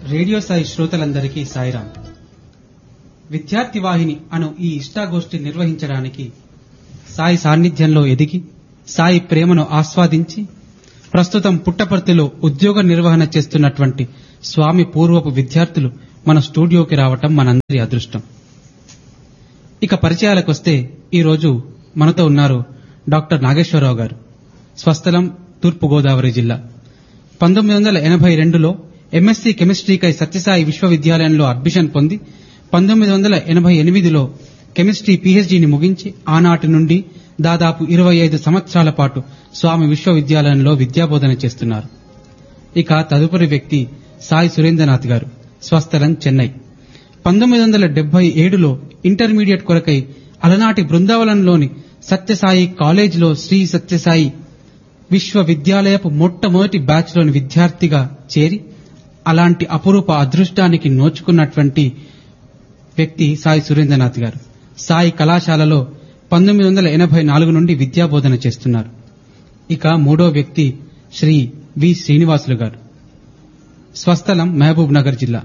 Radio Sai శ్రోతలందరికీ సాయిరాం. విద్యార్థి వాహిని అను ఈ ఇష్టాగోష్ఠి నిర్వహించడానికి సాయి సాన్నిధ్యంలో ఎదిగి సాయి ప్రేమను ఆస్వాదించి ప్రస్తుతం పుట్టపర్తిలో ఉద్యోగ నిర్వహణ చేస్తున్నటువంటి స్వామి పూర్వపు విద్యార్థులు మన స్టూడియోకి రావటం మనందరి అదృష్టం. ఇక పరిచయాలకొస్తే ఈరోజు మనతో ఉన్నారు డాక్టర్ నాగేశ్వరరావు గారు. స్వస్థలం తూర్పుగోదావరి జిల్లా. 1982లో ఎంఎస్సీ కెమిస్ట్రీకై సత్యసాయి విశ్వవిద్యాలయంలో అడ్మిషన్ పొంది 1988లో కెమిస్ట్రీ పీహెచ్డీని ముగించి ఆనాటి నుండి దాదాపు 25 సంవత్సరాల పాటు స్వామి విశ్వవిద్యాలయంలో విద్యాబోధన చేస్తున్నారు. ఇక తదుపరి వ్యక్తి సాయి సురేంద్రనాథ్ గారు. స్వస్థలం చెన్నై. 1977లో ఇంటర్మీడియట్ కొరకై అలనాటి బృందావనంలోని సత్యసాయి కాలేజీలో శ్రీ సత్యసాయి విశ్వవిద్యాలయపు మొట్టమొదటి బ్యాచ్లోని విద్యార్థిగా చేరి అలాంటి అపురూప అదృష్టానికి నోచుకున్నటువంటి వ్యక్తి సాయి సురేంద్రనాథ్ గారు. సాయి కళాశాలలో 1984 నుండి విద్యాబోధన చేస్తున్నారు. ఇక మూడో వ్యక్తి శ్రీ వి శ్రీనివాసులు గారు. స్వస్థలం మహబూబ్ నగర్ జిల్లా.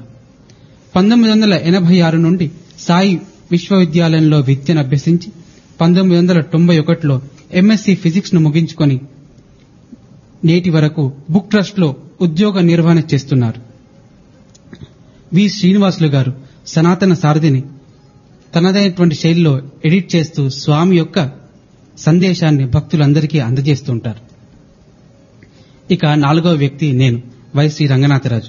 1986 నుండి సాయి విశ్వవిద్యాలయంలో విద్యను అభ్యసించి 1991లో ఎంఎస్సీ ఫిజిక్స్ ను ముగించుకొని నేటి వరకు బుక్ ట్రస్ట్ లో ఉద్యోగ నిర్వహణ చేస్తున్నారు. వి శ్రీనివాసులు గారు సనాతన సారథిని తనదైనటువంటి శైలిలో ఎడిట్ చేస్తూ స్వామి యొక్క సందేశాన్ని భక్తులందరికీ అందజేస్తూ ఉంటారు. ఇక నాలుగవ వ్యక్తి నేను వైశ్రీ రంగనాథరాజు.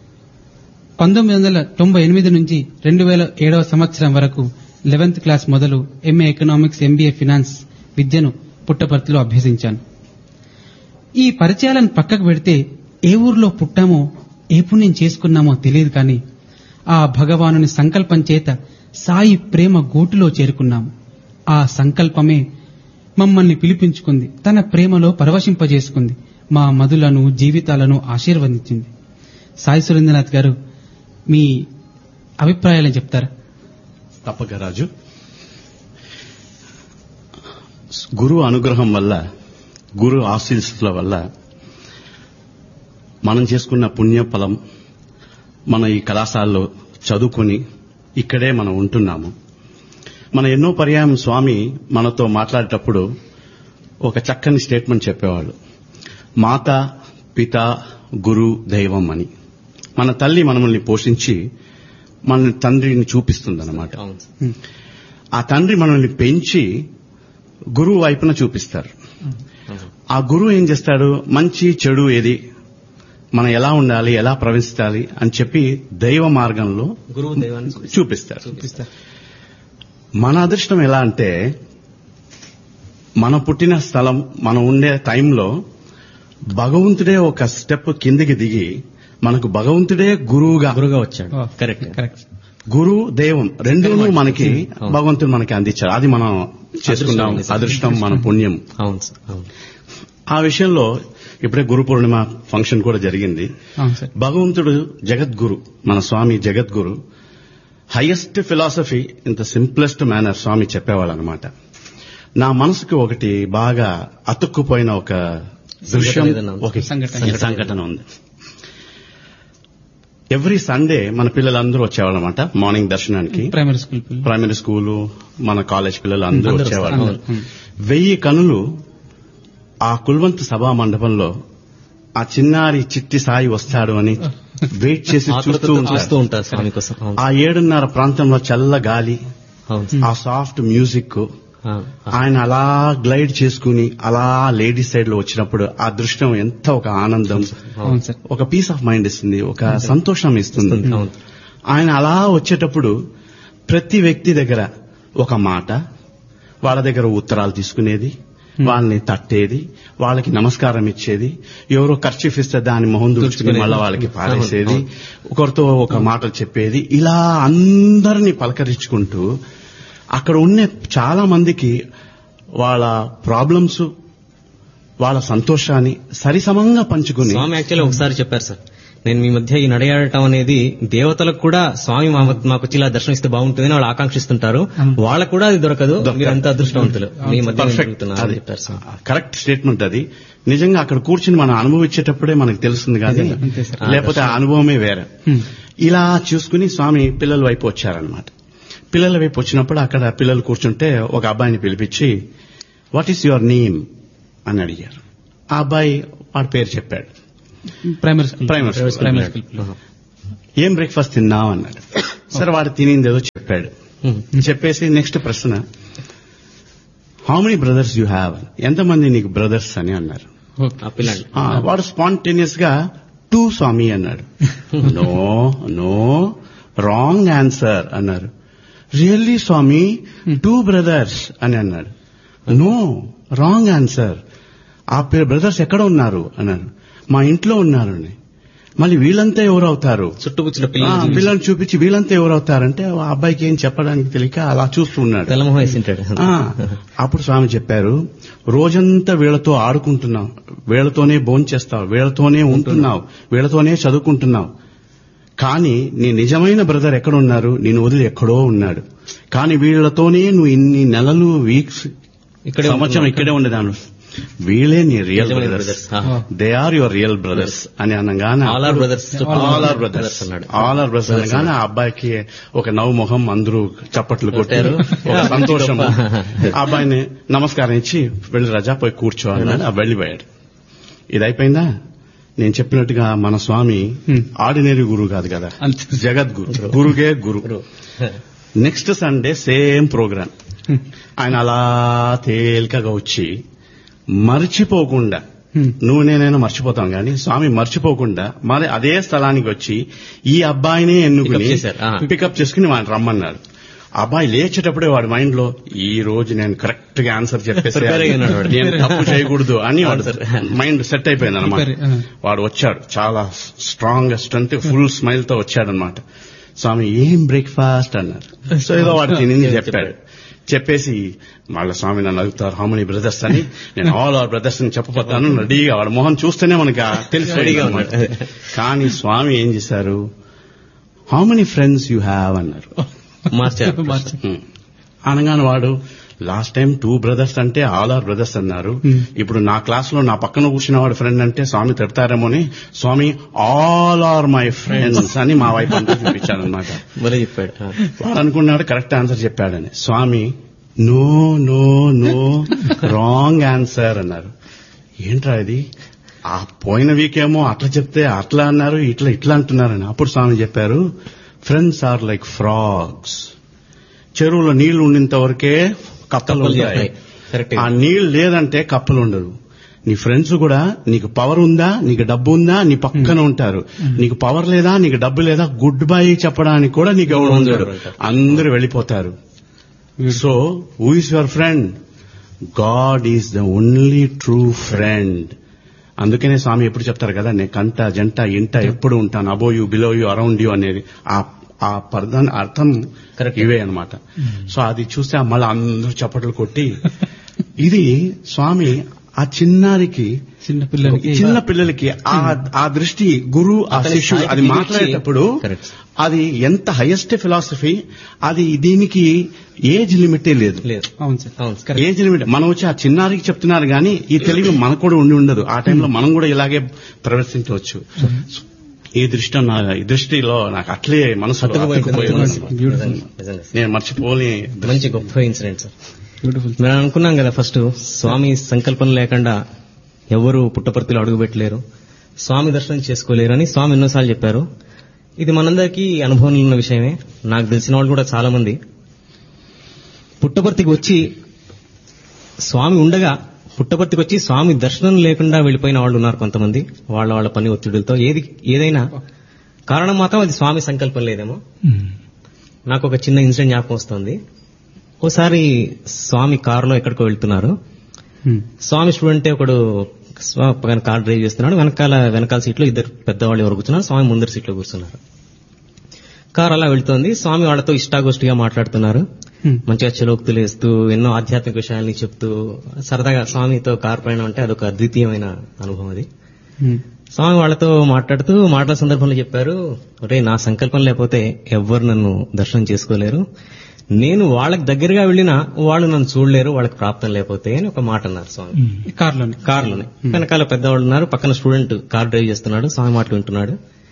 1998 నుంచి 2007వ సంవత్సరం వరకు 11th క్లాస్ మొదలు ఎంఏ ఎకనామిక్స్, ఎంబీఏ ఫినాన్స్ విద్యను పుట్టపర్తిలో అభ్యసించాను. ఈ పరిచయాలను పక్కకు పెడితే ఏ ఊర్లో పుట్టామో ఏ పుణ్యం చేసుకున్నామో తెలియదు, కానీ ఆ భగవానుని సంకల్పం చేత సాయి ప్రేమ గూటిలో చేరుకున్నాము. ఆ సంకల్పమే మమ్మల్ని పిలిపించుకుంది, తన ప్రేమలో పరవశింపజేసుకుంది, మా మధులను జీవితాలను ఆశీర్వదించింది. సాయి సురేంద్రనాథ్ గారు, మీ అభిప్రాయాలను చెప్తారా? తప్పక రాజు. గురువు అనుగ్రహం వల్ల, గురు ఆశీస్సుల వల్ల మనం చేసుకున్న పుణ్యఫలం, మన ఈ కళాశాలలో చదువుకొని ఇక్కడే మనం ఉంటున్నాము. మన ఎన్నో పర్యాయం స్వామి మనతో మాట్లాడేటప్పుడు ఒక చక్కని స్టేట్మెంట్ చెప్పేవాళ్ళు, మాత పిత గురు దైవం అని. మన తల్లి మనల్ని పోషించి మన తండ్రిని చూపిస్తుందన్నమాట. ఆ తండ్రి మనల్ని పెంచి గురువు వైపున చూపిస్తారు. ఆ గురువు ఏం చేస్తాడు, మంచి చెడు ఏది, మనం ఎలా ఉండాలి, ఎలా ప్రవర్తించాలి అని చెప్పి దైవ మార్గంలో గురువు దైవాన్ని చూపిస్తారు. మన అదృష్టం ఎలా అంటే, మనం పుట్టిన స్థలం, మనం ఉండే టైంలో భగవంతుడే ఒక స్టెప్ కిందికి దిగి మనకు భగవంతుడే గురువుగా వచ్చాడు. కరెక్ట్. గురువు దైవం రెండూ మనకి భగవంతుడు మనకి అందించారు. అది మనం చేసుకున్నాం అదృష్టం, మన పుణ్యం. అవును సార్, అవును. ఆ విషయంలో ఇప్పుడే గురు పూర్ణిమ ఫంక్షన్ కూడా జరిగింది. భగవంతుడు జగద్గురు, మన స్వామి జగద్గురు. Highest philosophy in the simplest manner స్వామి చెప్పేవాళ్ళు అనమాట. నా మనసుకు ఒకటి బాగా అతుక్కుపోయిన ఒక దృశ్యం, ఒక సంఘటన ఉంది. ఎవ్రీ సండే మన పిల్లలందరూ వచ్చేవాళ్ళనమాట మార్నింగ్ దర్శనానికి. ప్రైమరీ స్కూలు, మన కాలేజ్ పిల్లలు అందరూ వచ్చేవాళ్ళు. 1000 కనులు ఆ కుల్వంత్ సభా మండపంలో ఆ చిన్నారి చిట్టి సాయి వస్తాడు అని వెయిట్ చేసి చూస్తూ ఉంటారు స్వామి కోసం. ఆ 7:30 ప్రాంతంలో చల్ల గాలి, ఆ సాఫ్ట్ మ్యూజిక్, ఆయన అలా గ్లైడ్ చేసుకుని అలా లేడీస్ సైడ్ లో వచ్చినప్పుడు ఆ దృశ్యం ఎంత ఒక ఆనందం, ఒక పీస్ ఆఫ్ మైండ్ ఇస్తుంది, ఒక సంతోషం ఇస్తుంది. ఆయన అలా వచ్చేటప్పుడు ప్రతి వ్యక్తి దగ్గర ఒక మాట, వాళ్ళ దగ్గర ఉత్తరాలు తీసుకునేది, వాళ్ళని తట్టేది, వాళ్ళకి నమస్కారం ఇచ్చేది, ఎవరో కర్చీఫ్ ఇస్తే దాని మొహం దుడుచుకుని మళ్ళా వాళ్ళకి పారేసేది, ఒకరితో ఒక మాటలు చెప్పేది, ఇలా అందరినీ పలకరించుకుంటూ అక్కడ ఉన్న చాలా మందికి వాళ్ళ ప్రాబ్లమ్స్, వాళ్ళ సంతోషాన్ని సరిసమంగా పంచుకుని. స్వామి యాక్చువల్లీ ఒకసారి చెప్పారు సార్, నేను మీ మధ్య ఈ నడయాడటం అనేది దేవతలకు కూడా స్వామి మాకు వచ్చి ఇలా దర్శనమిస్తే బాగుంటుందని వాళ్ళు ఆకాంక్షిస్తుంటారు, వాళ్ళకు కూడా అది దొరకదు, మీరంతా అదృష్టవంతులు, మీ మధ్య చెప్పారు సార్. కరెక్ట్ స్టేట్మెంట్ అది. నిజంగా అక్కడ కూర్చుని మనం అనుభవించేటప్పుడే మనకు తెలుస్తుంది, కానీ లేకపోతే ఆ అనుభవమే వేరే. ఇలా చూసుకుని స్వామి పిల్లల వైపు వచ్చారనమాట. పిల్లల వైపు వచ్చినప్పుడు అక్కడ పిల్లలు కూర్చుంటే ఒక అబ్బాయిని పిలిపించి వాట్ ఈస్ యువర్ నేమ్ అని అడిగారు. ఆ అబ్బాయి వాడి పేరు చెప్పాడు. Primary school. ఏం బ్రేక్ఫాస్ట్ తిన్నావు అన్నాడు. సరే వాడు తినింది ఏదో చెప్పాడు. చెప్పేసి నెక్స్ట్ ప్రశ్న how many brothers you have, ఎంతమంది నీకు బ్రదర్స్ అని అన్నారు. వాడు స్పాంటేనియస్ గా 2 స్వామి అన్నాడు. నో నో రాంగ్ ఆన్సర్ అన్నారు. రియల్లీ స్వామి 2 బ్రదర్స్ అని అన్నాడు. No wrong answer. ఆ బ్రదర్స్ ఎక్కడ ఉన్నారు అన్నారు. మా ఇంట్లో ఉన్నారు అని. మళ్ళీ వీళ్ళంతా ఎవరవుతారు, చుట్టుపుచ్చిన పిల్లల్ని చూపించి వీళ్ళంతా ఎవరవుతారంటే ఆ అబ్బాయికి ఏం చెప్పడానికి తెలియక అలా చూస్తూ ఉన్నాడు. అప్పుడు స్వామి చెప్పారు, రోజంతా వీళ్లతో ఆడుకుంటున్నావు, వీళ్లతోనే భోంచేస్తావు, వీళ్లతోనే ఉంటున్నావు, వీళ్లతోనే చదువుకుంటున్నావు, కానీ నీ నిజమైన బ్రదర్ ఎక్కడ ఉన్నారు, నేను వదిలి ఎక్కడో ఉన్నాడు. కానీ వీళ్లతోనే నువ్వు ఇన్ని నెలలు వీక్స్ సంవత్సరం ఇక్కడే ఉండేదాను. వీళ్ళే నీ real brothers, they are your real brothers అని అనగానే ఆల్ ఆర్ బ్రదర్స్ అనగానే ఆ అబ్బాయికి ఒక నవ్వు మొహం, అందరూ చప్పట్లు కొట్టారు, ఒక సంతోషం. ఆ అబ్బాయిని నమస్కారం ఇచ్చి వెళ్ళి రజా పోయి కూర్చో అన్నాడు. వెళ్ళిపోయాడు. ఇది అయిపోయిందా? నేను చెప్పినట్టుగా మన స్వామి ఆర్డినరీ గురువు కాదు కదా, జగద్గురు, గురుగే గురు. Next Sunday same programme. ఆయన అలా తేలికగా వచ్చి మర్చిపోకుండా, నువ్వు నేనైనా మర్చిపోతాం కానీ స్వామి మర్చిపోకుండా మరి అదే స్థలానికి వచ్చి ఈ అబ్బాయినే ఎన్నుకుని పికప్ చేసుకుని వాడిని రమ్మన్నాడు. అబ్బాయి లేచేటప్పుడే వాడి మైండ్ లో ఈ రోజు నేను కరెక్ట్ గా ఆన్సర్ చెప్పేసి నేను తప్పు చేయకూడదు అని వాడు మైండ్ సెట్ అయిపోయింది అనమాట. వాడు వచ్చాడు చాలా స్ట్రాంగెస్ట్ అంటే ఫుల్ స్మైల్ తో వచ్చాడనమాట. స్వామి ఏం బ్రేక్ఫాస్ట్ అన్నారు. సో ఏదో వాడు తినింది చెప్పాడు. చెప్పేసి మళ్ళీ స్వామి నన్ను అడుగుతారు హౌ మెనీ బ్రదర్స్ అని. నేను ఆల్ ఆర్ బ్రదర్స్ అని చెప్పబోతాను రెడీగా. వాడు మొహం చూస్తేనే మనకి తెలిసి. కానీ స్వామి ఏం చేశారు, how many friends you have అన్నారు. అనగానే వాడు లాస్ట్ టైం 2 బ్రదర్స్ అంటే ఆల్ ఆర్ బ్రదర్స్ అన్నారు, ఇప్పుడు నా క్లాస్ లో నా పక్కన కూర్చున్న వాడు ఫ్రెండ్ అంటే స్వామి తిడతారేమో అని స్వామి ఆల్ ఆర్ మై ఫ్రెండ్స్ అని మా వైపు అంతా చూపించాడనమాట. చెప్పాడు. వాడు అనుకున్నాడు కరెక్ట్ ఆన్సర్ చెప్పాడని. స్వామి no no no wrong answer అన్నారు. ఏంట్రా ఇది, ఆ పోయిన వీక్ ఏమో అట్లా చెప్తే అట్లా అన్నారు, ఇట్లా అంటున్నారని. అప్పుడు స్వామి చెప్పారు, ఫ్రెండ్స్ ఆర్ లైక్ ఫ్రాగ్స్. చెరువులో నీళ్లు ఉండినంత వరకే కప్పలు ఉంటాయి, ఆ నీళ్లు లేదంటే కప్పలు ఉండదు. నీ ఫ్రెండ్స్ కూడా నీకు పవర్ ఉందా, నీకు డబ్బు ఉందా, నీ పక్కన ఉంటారు. నీకు పవర్ లేదా, నీకు డబ్బు లేదా, గుడ్ బై చెప్పడానికి కూడా నీకు ఎవరు ఉండడు, అందరూ వెళ్ళిపోతారు. So who is your friend? God is the only true friend. అందుకనే స్వామి ఎప్పుడు చెప్తారు కదా, నేను కంట జంట ఇంట ఎప్పుడు ఉంటాను, అబో you below you around you అనేది ఆ పదాన్ని అర్థం ఇవే అనమాట. సో అది చూస్తే మళ్ళీ అందరూ చప్పట్లు కొట్టి, ఇది స్వామి ఆ చిన్న పిల్లలకి ఆ దృష్టి, గురు ఆ శిష్యుడు అది మాట్లాడేటప్పుడు అది ఎంత హైయెస్ట్ ఫిలాసఫీ. అది దీనికి ఏజ్ లిమిటే లేదు, ఏజ్ లిమిట్. మనం వచ్చి ఆ చిన్నారికి చెప్తున్నారు కానీ ఈ తెలివి మనకు కూడా ఉండదు. ఆ టైంలో మనం కూడా ఇలాగే ప్రవర్తించవచ్చు. ఈ దృష్టిలో నాకు అట్లే మనసు నేను మర్చిపోని మంచి గొప్ప ఇన్సిడెంట్ సార్. మేము అనుకున్నాం కదా ఫస్ట్, స్వామి సంకల్పం లేకుండా ఎవరు పుట్టపర్తిలో అడుగుపెట్టలేరు, స్వామి దర్శనం చేసుకోలేరు అని స్వామి ఎన్నోసార్లు చెప్పారు. ఇది మనందరికీ అనుభవంలో ఉన్న విషయమే. నాకు తెలిసిన వాళ్ళు కూడా చాలా మంది పుట్టపర్తికి వచ్చి స్వామి ఉండగా పుట్టపర్తికి వచ్చి స్వామి దర్శనం లేకుండా వెళ్లిపోయిన వాళ్ళు ఉన్నారు కొంతమంది, వాళ్ళ పని ఒత్తిడులతో. ఏదైనా కారణం మాత్రం అది స్వామి సంకల్పం లేదేమో. నాకు ఒక చిన్న ఇన్సిడెంట్ జ్ఞాపకం వస్తుంది. ఓసారి స్వామి కారులో ఎక్కడికో వెళ్తున్నారు. స్వామి స్టూడెంట్ ఒకడు కార్ డ్రైవ్ చేస్తున్నాడు. వెనకాల సీట్లో 2 పెద్దవాళ్ళు ఎవరు కూర్చున్నారు, స్వామి ముందర సీట్లో కూర్చున్నారు. కారు అలా వెళ్తోంది. స్వామి వాళ్ళతో ఇష్టాగోష్ఠిగా మాట్లాడుతున్నారు, మంచిగా చలోక్తులు వేస్తూ ఎన్నో ఆధ్యాత్మిక విషయాల్ని చెప్తూ సరదాగా. స్వామితో కారు ప్రయాణం అంటే అదొక అద్వితీయమైన అనుభవం అది. స్వామి వాళ్ళతో మాట్లాడే సందర్భంలో చెప్పారు, రే నా సంకల్పం లేకపోతే ఎవ్వరు నన్ను దర్శనం చేసుకోలేరు, నేను వాళ్ళకి దగ్గరగా వెళ్ళినా వాళ్ళు నన్ను చూడలేరు, వాళ్ళకి ప్రాప్తం లేకపోతే అని ఒక మాట అన్నారు స్వామి. కారులోనే వెనకాల పెద్దవాళ్ళు ఉన్నారు, పక్కన స్టూడెంట్ కార్ డ్రైవ్ చేస్తున్నాడు, స్వామి మాటలు వింటున్నాడు.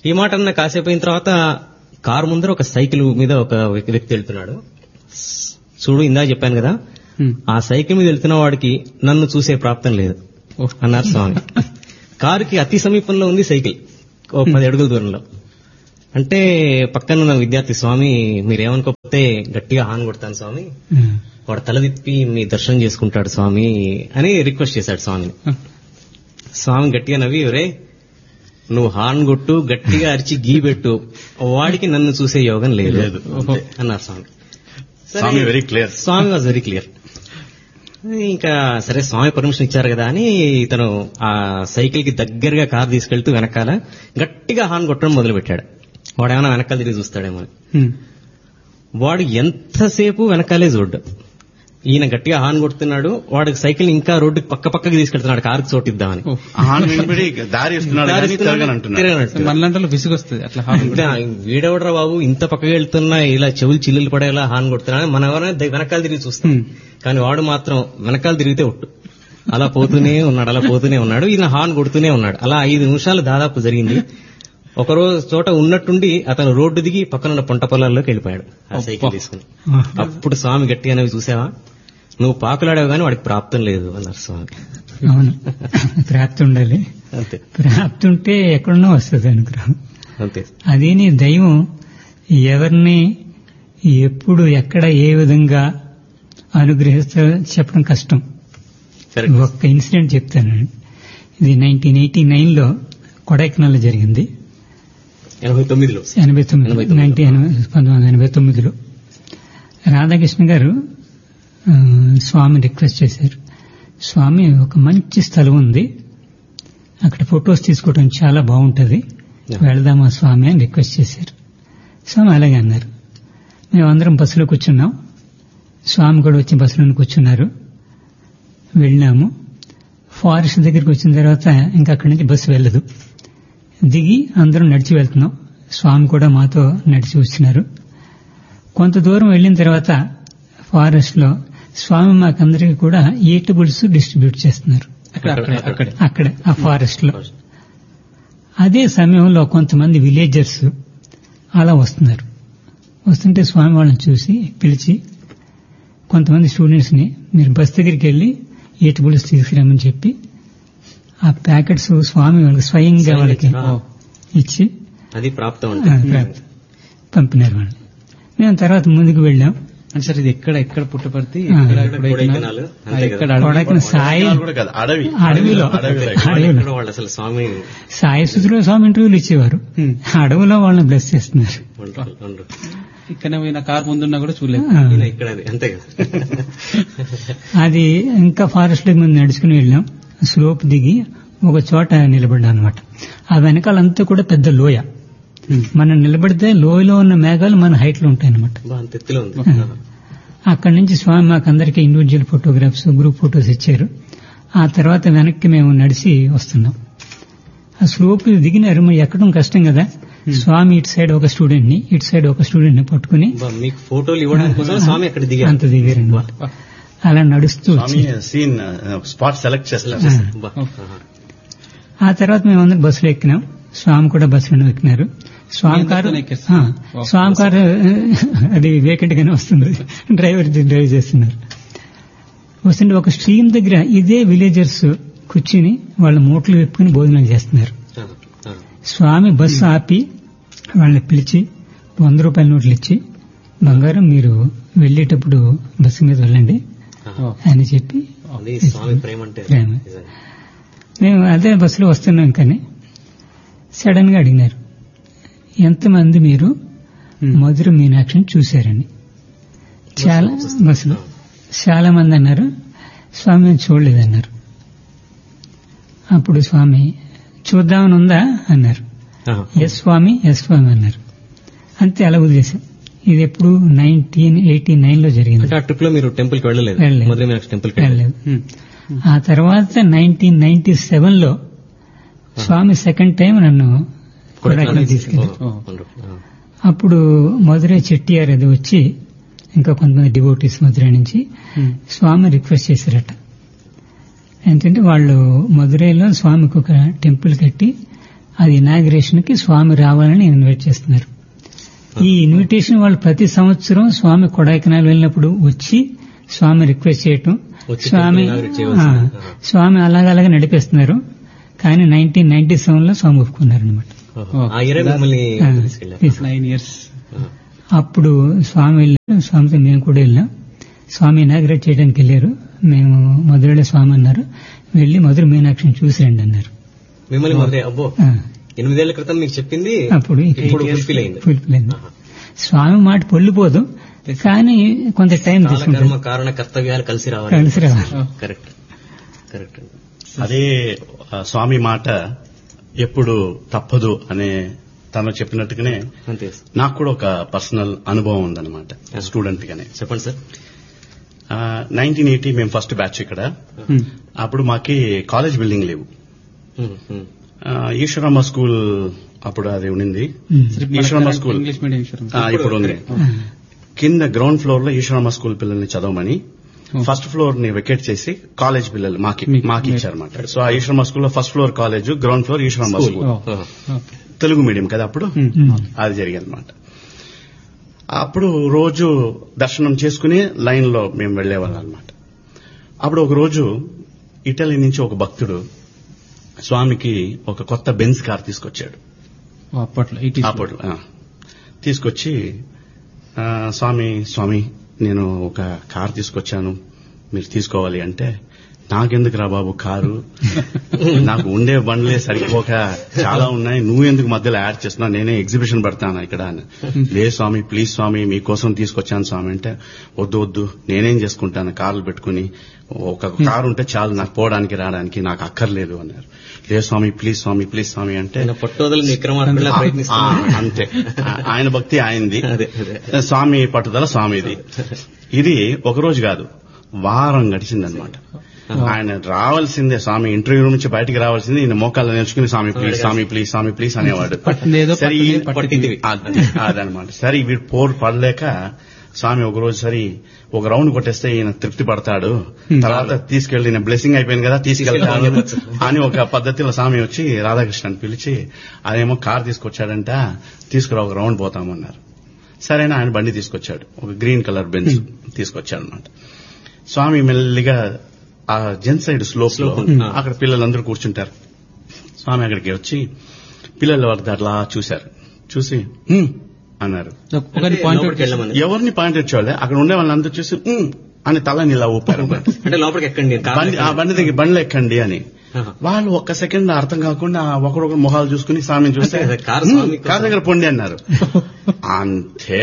ఈ మాట అన్న కాసేపు అయిన తర్వాత కారు ముందర ఒక సైకిల్ మీద ఒక వ్యక్తి వెళ్తున్నాడు. చూడు ఇందా చెప్పాను కదా, ఆ సైకిల్ మీద వెళ్తున్న వాడికి నన్ను చూసే ప్రాప్తం లేదు అన్నారు స్వామి. కారుకి అతి సమీపంలో ఉంది సైకిల్, ఓ 10 అడుగుల దూరంలో. అంటే పక్కన ఉన్న విద్యార్థి, స్వామి మీరేమనుకోకపోతే గట్టిగా హార్న్ కొడతాను స్వామి, వాడు తల తిప్పి మీ దర్శనం చేసుకుంటాడు స్వామి అని రిక్వెస్ట్ చేశాడు స్వామిని. స్వామి గట్టిగా నవ్వి, ఒరే నువ్వు హార్న్ కొట్టు, గట్టిగా అరిచి గీ పెట్టు, వాడికి నన్ను చూసే యోగం లేదు అన్నారు స్వామి. స్వామి very clear. Swamy was very clear. ఇంకా సరే స్వామి పర్మిషన్ ఇచ్చారు కదా అని ఇతను ఆ సైకిల్ కి దగ్గరగా కారు తీసుకెళ్తూ వెనకాల గట్టిగా హార్న్ కొట్టడం మొదలు పెట్టాడు. వాడు ఏమైనా వెనకాల తిరిగి చూస్తాడేమో అని. వాడు ఎంతసేపు వెనకాలే చూడ్డు. ఈయన గట్టిగా హార్న్ కొడుతున్నాడు, వాడికి సైకిల్ ఇంకా రోడ్డుకి పక్కకి తీసుకెళ్తున్నాడు కారుకి చోటిద్దామని. మనలాంటి విసుగొస్తుంది అట్లా. వీడెవడరా బాబు ఇంత పక్కకి వెళ్తున్నా ఇలా చెవులు చిల్లులు పడేలా హార్న్ కొడుతున్నాడు, మనం ఎవరైనా వెనకాల తిరిగి చూస్తాం. కానీ వాడు మాత్రం వెనకాల తిరిగితే ఒట్టు, అలా పోతూనే ఉన్నాడు. ఈయన హార్న్ కొడుతూనే ఉన్నాడు. అలా 5 నిమిషాలు దాదాపు జరిగింది. ఒకరోజు చోట ఉన్నట్టుండి అతను రోడ్డు దిగి పక్కనున్న పంట పొలాల్లోకి వెళ్ళిపోయాడు ఆ సైకిల్ తీసుకుని. అప్పుడు స్వామి గట్టిగా అనేవి, చూసావా నువ్వు పాకులాడావు కానీ వాడికి ప్రాప్తం లేదు అన్నారు స్వామి. అవును, ప్రాప్తి ఉండాలి. అంతే, ప్రాప్తి ఉంటే ఎక్కడున్నా వస్తుంది అనుగ్రహం. అంతే. అది నీ దైవం ఎవరిని ఎప్పుడు ఎక్కడ ఏ విధంగా అనుగ్రహిస్తా చెప్పడం కష్టం. ఒక్క ఇన్సిడెంట్ చెప్తానండి. ఇది 1989లో కొడైకెనాల్ జరిగింది. 1989లో రాధాకృష్ణ గారు స్వామి రిక్వెస్ట్ చేశారు, స్వామి ఒక మంచి స్థలం ఉంది, అక్కడ ఫొటోస్ తీసుకోవడం చాలా బాగుంటుంది, వెళదామా స్వామి అని రిక్వెస్ట్ చేశారు. స్వామి అలాగే అన్నారు. మేమందరం బస్సులో కూర్చున్నాం, స్వామి కూడా వచ్చి బస్సులో కూర్చున్నారు. వెళ్ళినాము. ఫారెస్ట్ దగ్గరికి వచ్చిన తర్వాత ఇంకా అక్కడి నుంచి బస్సు వెళ్ళదు. దిగి అందరం నడిచి వెళ్తున్నాం. స్వామి కూడా మాతో నడిచి వచ్చినారు. కొంత దూరం వెళ్ళిన తర్వాత ఫారెస్ట్ లో స్వామి మాకందరికీ కూడా ఈటబుల్స్ డిస్ట్రిబ్యూట్ చేస్తున్నారు అక్కడ ఆ ఫారెస్ట్ లో. అదే సమయంలో కొంతమంది విలేజర్స్ అలా వస్తున్నారు. వస్తుంటే స్వామి వాళ్ళని చూసి పిలిచి కొంతమంది స్టూడెంట్స్ ని మీరు బస్ దగ్గరికి వెళ్లి ఈటబుల్స్ తీసుకురామని చెప్పి ఆ ప్యాకెట్స్ స్వామి వాళ్ళకి స్వయంగా వాళ్ళకి ఇచ్చి అది ప్రాప్తం పంపినారు వాళ్ళు. మేము తర్వాత ముందుకు వెళ్ళాం. సార్ ఇది ఎక్కడ పుట్టపర్తి అడవిలో సాయి సుధులో స్వామి ఇంటర్వ్యూలు ఇచ్చేవారు. అడవిలో వాళ్ళని బ్లెస్ చేస్తున్నారు. ఇక్కడ కారు ముందున్నా కూడా చూడలేదు. అది ఇంకా ఫారెస్ట్ లో మేము నడుచుకుని వెళ్ళాం. స్లోప్ దిగి ఒక చోట నిలబడ్డా అనమాట. ఆ వెనకాలంతా కూడా పెద్ద లోయ. మనం నిలబడితే లోయలో ఉన్న మేఘాలు మన హైట్ లో ఉంటాయన్నమాట. అక్కడి నుంచి స్వామి మాకందరికీ ఇండివిజువల్ ఫోటోగ్రాఫ్స్, గ్రూప్ ఫొటోస్ ఇచ్చారు. ఆ తర్వాత వెనక్కి మేము నడిచి వస్తున్నాం. ఆ స్లోప్ దిగినారు. మరి ఎక్కడం కష్టం కదా. స్వామి ఇటు సైడ్ ఒక స్టూడెంట్ ని, ఇటు సైడ్ ఒక స్టూడెంట్ ని పట్టుకుని ఫోటోలు ఇవ్వడానికి అంత దిగారన్నమాట. అలా నడుస్తూ స్పాట్ సెలెక్ట్ చేస్తారు. ఆ తర్వాత మేమందరం బస్సులో ఎక్కినాం. స్వామి కూడా బస్సులో ఎక్కినారు. స్వామి కారు అది వేకెంట్ గానే వస్తుంది. డ్రైవర్ డ్రైవ్ చేస్తున్నారు. వస్తుంటే ఒక స్ట్రీమ్ దగ్గర ఇదే విలేజర్స్ కూర్చుని వాళ్ళ మూటలు వెప్పుకుని భోజనం చేస్తున్నారు. స్వామి బస్సు ఆపి వాళ్ళని పిలిచి 100 రూపాయల నోట్లు ఇచ్చి, బంగారం మీరు వెళ్లేటప్పుడు బస్సు మీద వెళ్ళండి అని చెప్పి, ప్రేమ. మేము అదే బస్సులో వస్తున్నాం. కానీ సడన్ గా అడిగినారు, ఎంతమంది మీరు మధుర మీనాక్షిని చూశారని. బస్సులో చాలా మంది అన్నారు. స్వామి చూడలేదన్నారు. అప్పుడు స్వామి చూద్దామని ఉందా అన్నారు. ఎస్ స్వామి అన్నారు. అంతే, అలా వదిలేశాం. ఇది ఎప్పుడు 1989లో జరిగింది. వెళ్ళలేదు. ఆ తర్వాత 1997లో స్వామి సెకండ్ టైం నన్ను కొడైకెనాల్ తీసుకెళ్లారు. అప్పుడు మధురై చెట్టియార్ అది వచ్చి ఇంకా కొంతమంది డివోటీస్ మధురై నుంచి స్వామి రిక్వెస్ట్ చేశారట. ఏంటంటే వాళ్ళు మధురైలో స్వామికి ఒక టెంపుల్ కట్టి అది ఇనాగ్రేషన్ కి స్వామి రావాలని ఇన్వైట్ చేస్తున్నారు. ఈ ఇన్విటేషన్ వాళ్ళు ప్రతి సంవత్సరం స్వామి కొడైకెనాల్ వెళ్ళినప్పుడు వచ్చి స్వామి రిక్వెస్ట్ చేయటం, స్వామి అలాగలాగా నడిపేస్తున్నారు. కానీ 1997 లో స్వామి ఒప్పుకున్నారనమాట. అప్పుడు స్వామి వెళ్ళారు, స్వామితో మేము కూడా వెళ్ళాం. స్వామి ఇనాగ్రేట్ చేయడానికి వెళ్ళారు. మేము మధురైలో స్వామి అన్నారు, వెళ్లి మధుర మీనాక్షిని చూసి రండి అన్నారు. మిమ్మల్ని 8 ఏళ్ల క్రితం మీకు చెప్పింది అప్పుడు ఫుల్ఫిల్ అయింది. స్వామి మాట పొల్లిపోదు, కానీ కొంత టైం తీసుకుంటారు. కారణ కర్తవ్యాలు కలిసి రావాలి. Correct correct. అదే స్వామి మాట ఎప్పుడు తప్పదు అనే తను చెప్పినట్టుగానే నాకు కూడా ఒక పర్సనల్ అనుభవం ఉందన్నమాట స్టూడెంట్ గానే. చెప్పండి సార్. 1980 మేము ఫస్ట్ బ్యాచ్ ఇక్కడ. అప్పుడు మాకి కాలేజ్ బిల్డింగ్ లేవు. ఈశ్వరమ్మ స్కూల్ అప్పుడు అది ఉండింది. ఈశ్వరమ్మ స్కూల్ ఇప్పుడు ఉంది. కింద గ్రౌండ్ ఫ్లోర్ లో ఈశ్వరమ్మ స్కూల్ పిల్లల్ని చదవమని ఫస్ట్ ఫ్లోర్ ని వెకేట్ చేసి కాలేజ్ పిల్లలు మాకి ఇచ్చారన్నమాట. సో ఆ ఈశ్వరమ్మ స్కూల్లో first floor college, ground floor Eshwaramma school. Telugu medium కదా అప్పుడు. అది జరిగిందన్నమాట. అప్పుడు రోజు దర్శనం చేసుకుని లైన్ లో మేము వెళ్లేవాళ్ళం అనమాట. అప్పుడు ఒక రోజు ఇటలీ నుంచి ఒక భక్తుడు స్వామికి ఒక కొత్త బెంజ్ కార్ తీసుకొచ్చాడు. అప్పట్లో తీసుకొచ్చి స్వామి నేను ఒక కార్ తీసుకొచ్చాను, మీరు తీసుకోవాలి అంటే, నాకెందుకు రా బాబు కారు, నాకు ఉండే బండ్లే సరిపోక చాలా ఉన్నాయి, నువ్వెందుకు మధ్యలో యాడ్ చేస్తున్నావు, నేనే ఎగ్జిబిషన్ పెడతాను ఇక్కడ అని. లే స్వామి ప్లీజ్ స్వామి మీకోసం తీసుకొచ్చాను స్వామి అంటే, వద్దు నేనేం చేసుకుంటాను కార్లు పెట్టుకుని, ఒక కారు ఉంటే చాలు నాకు పోవడానికి రావడానికి, నాకు అక్కర్లేదు అన్నారు. లే స్వామి ప్లీజ్ స్వామి అంటే అంతే. ఆయన భక్తి ఆయనది, స్వామి పట్టుదల స్వామిది. ఇది ఒకరోజు కాదు, వారం గడిచిందనమాట. ఆయన రావాల్సిందే, స్వామి ఇంటర్వ్యూ నుంచి బయటికి రావాల్సిందే, ఈయన మోకాళ్ళు నేర్చుకుని స్వామి ప్లీజ్ అనేవాడు. సరే అదనమాట. సరే వీడు పోరు పడలేక స్వామి ఒకరోజు సరి ఒక రౌండ్ కొట్టేస్తే ఈయన తృప్తి పడతాడు, తర్వాత తీసుకెళ్లి ఈయన బ్లెస్సింగ్ అయిపోయింది కదా తీసుకెళ్తాడు అని ఒక పద్ధతిలో స్వామి వచ్చి రాధాకృష్ణని పిలిచి, అదేమో కార్ తీసుకొచ్చాడంట, తీసుకురా ఒక రౌండ్ పోతామన్నారు. సరేనా ఆయన బండి తీసుకొచ్చాడు, ఒక గ్రీన్ కలర్ బెంచ్ తీసుకొచ్చాడు అనమాట. స్వామి మెల్లిగా ఆ జెన్ సైడ్ స్లోప్ లో అక్కడ పిల్లలందరూ కూర్చుంటారు. స్వామి అక్కడికి వచ్చి పిల్లల వరకు అట్లా చూశారు, చూసి అన్నారు. ఎవరిని పాయింట్ వచ్చేవాళ్ళే, అక్కడ ఉండే వాళ్ళందరూ చూసి అని తలని ఇలా ఊపారు. అంటే లోపలికి ఎక్కండి, బండిలో ఎక్కండి అని. వాళ్ళు ఒక్క సెకండ్ అర్థం కాకుండా ఒకరొకరు మొహాలు చూసుకుని స్వామిని చూస్తే కారు దగ్గర పొండి అన్నారు. అంతే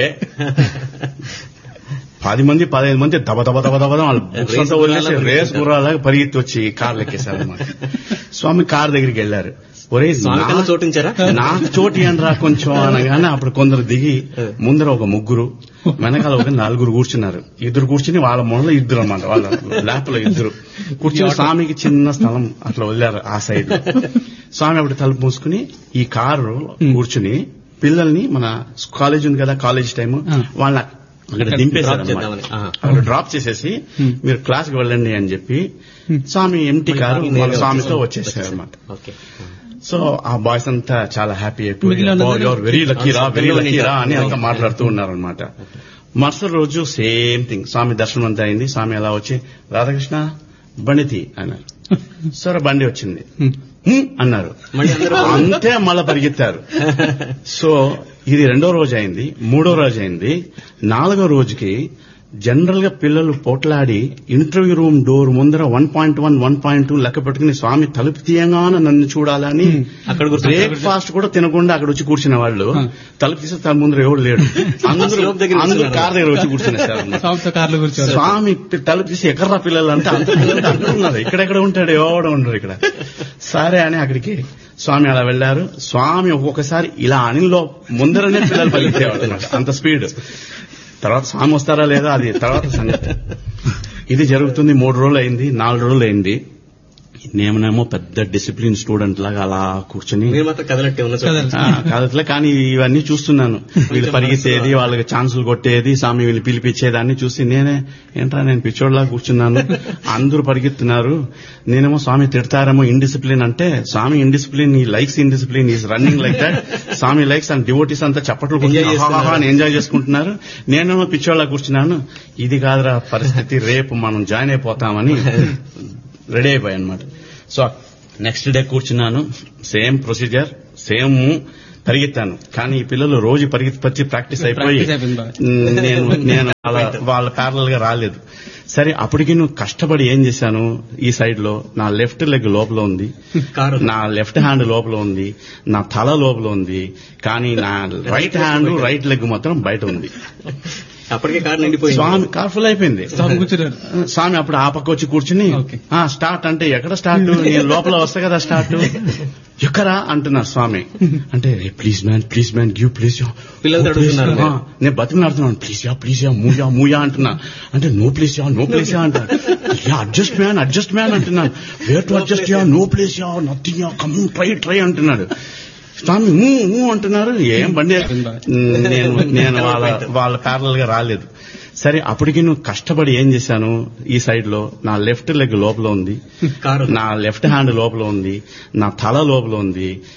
10 మంది 15 మంది దబ వాళ్ళు బుక్స్ అంతా వదిలేసి రేస్ గుర్రాలాగా పరిగెత్తి వచ్చి కార్లు ఎక్కేశారన్నమాట. స్వామి కార్ దగ్గరికి వెళ్లారు. ఒరే చోటించారా, నాకు చోటు అనరా కొంచెం అనగానే అప్పుడు కొందరు దిగి ముందర ఒక ముగ్గురు, వెనకాల ఒక 4 కూర్చున్నారు. 2 కూర్చుని వాళ్ళ మొదలు 2 అనమాట, వాళ్ళ ల్యాప్ లో 2 కూర్చుని స్వామికి చిన్న స్థలం అట్లా వదిలారు ఆ సైడ్. స్వామి అప్పుడు తలుపు మూసుకుని ఈ కారు కూర్చుని పిల్లల్ని, మన కాలేజ్ ఉంది కదా కాలేజ్ టైం, వాళ్ళ అక్కడ దింపేశారు, అక్కడ డ్రాప్ చేసేసి మీరు క్లాస్ కి వెళ్ళండి అని చెప్పి స్వామి ఎంటీ కారు మన స్వామితో వచ్చేసారు అనమాట. సో ఆ బాయ్స్ అంతా చాలా హ్యాపీ అయిపోయి యువర్ వెరీ లక్కీరా అని అంతా మాట్లాడుతూ ఉన్నారనమాట. మరుసటి రోజు సేమ్ థింగ్, స్వామి దర్శనం అంతా అయింది. స్వామి అలా వచ్చి రాధాకృష్ణ బండితి అన్నారు. సరే బండి వచ్చింది అన్నారు, అంతే మళ్ళా పరిగెత్తారు. సో ఇది 2వ రోజు అయింది, 3వ రోజు అయింది, 4వ రోజుకి జనరల్ గా పిల్లలు పోట్లాడి ఇంటర్వ్యూ రూమ్ డోర్ ముందర 1.1 1.2 లెక్క పెట్టుకుని స్వామి తలుపు తీయంగానే నన్ను చూడాలని అక్కడ బ్రేక్ఫాస్ట్ కూడా తినకుండా అక్కడ వచ్చి కూర్చున్న వాళ్ళు, తలుపు తీసే తన ముందర ఎవరు లేడు, అందరూ కార్ దగ్గర వచ్చి కూర్చున్నారు. స్వామి తలుపు తీసి ఎక్కడ్రా పిల్లలు అంటే అంత పిల్లలు అంటున్నారు, ఇక్కడెక్కడ ఉంటాడు ఎవడో ఉండరు ఇక్కడ. సరే అని అక్కడికి స్వామి అలా వెళ్లారు. స్వామి ఒక్కొక్కసారి ఇలా అనిలో ముందరనే పిల్లలు పలికేవాడు అనమాట, అంత స్పీడ్. తర్వాత స్వామి వస్తారా లేదా అది తర్వాత సంగతి. ఇది జరుగుతుంది. 3 రోజులు అయింది, 4 రోజులు అయింది. నేమనేమో పెద్ద డిసిప్లిన్ స్టూడెంట్ లాగా అలా కూర్చొని మీరు మాత్రం కదలట్టే కదట్లే. కానీ ఇవన్నీ చూస్తున్నాను, వీళ్ళు పరిగెత్తేది, వాళ్ళకి ఛాన్సులు కొట్టేది, స్వామి వీళ్ళు పిలిపించేదాన్ని చూసి నేనే ఏంట్రా నేను పిచ్చోడ్లా కూర్చున్నాను, అందరూ పరిగెత్తున్నారు, నేనేమో స్వామి తిడతారేమో ఇండిసిప్లిన్ అంటే, స్వామి ఇండిసిప్లిన్, ఈ likes indiscipline, is running like that, Swamy likes and devotees అంతా చప్పట్లు ఎంజాయ్ చేసుకుంటున్నారు, నేనేమో పిచ్చోడ్లా కూర్చున్నాను. ఇది కాదురా పరిస్థితి, రేపు మనం జాయిన్ అయిపోతామని రెడీ అయిపోయాయి అనమాట. సో నెక్స్ట్ డే కూర్చున్నాను, సేమ్ ప్రొసీజర్, సేమ్ పరిగెత్తాను. కానీ ఈ పిల్లలు రోజు పరిగెత్తి ప్రాక్టీస్ అయిపోయి నేను వాళ్ళ ప్యారలల్ గా రాలేదు. సరే అప్పటికి నువ్వు కష్టపడి ఏం చేశాను, ఈ సైడ్ లో నా లెఫ్ట్ లెగ్ లోపల ఉంది, నా లెఫ్ట్ హ్యాండ్ లోపల ఉంది, నా తల లోపల ఉంది, కానీ నా రైట్ హ్యాండ్ రైట్ లెగ్ మాత్రం బయట ఉంది. అప్పటికే కారు నిండిపోయింది, స్వామి కార్ ఫుల్ అయిపోయింది. స్వామి అప్పుడు ఆ పక్క వచ్చి కూర్చుని స్టార్ట్ అంటే ఎక్కడ స్టార్ట్, నేను లోపల వస్తా కదా స్టార్ట్, ఎక్కరా అంటున్నారు స్వామి. అంటే ప్లీజ్ మ్యాన్ గివ్ ప్లీజ్, పిల్లలు అడుగుతున్నారు, నేను బతిమలాడుతున్నాను, ప్లీజ్ యా మూయా అంటున్నా. అంటే నో ప్లీజ్ యా అంటారు. అడ్జస్ట్ మ్యాన్ అంటున్నాను. Wear to adjust yeah, no please yeah, nothing yeah, come try అంటున్నాడు. స్వామి అంటున్నారు, ఏం బండి, నేను వాళ్ళ ప్యారలల్ గా రాలేదు. సరే అప్పటికి నువ్వు కష్టపడి ఏం చేశాను, ఈ సైడ్ లో నా లెఫ్ట్ లెగ్ లోపల ఉంది, నా లెఫ్ట్ హ్యాండ్ లోపల ఉంది, నా తల లోపల ఉంది,